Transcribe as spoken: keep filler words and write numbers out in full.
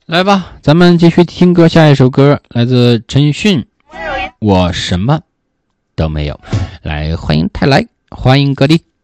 来吧，咱们继续听歌，下一首歌来自陈奕迅，我什么都没有。来，欢迎泰来，欢迎格力。